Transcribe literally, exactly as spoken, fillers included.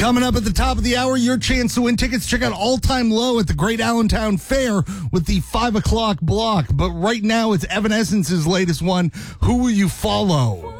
Coming up at the top of the hour, your chance to win tickets. Check out All Time Low at the Great Allentown Fair with the five o'clock block. But right now, it's Evanescence's latest one, Who Will You Follow?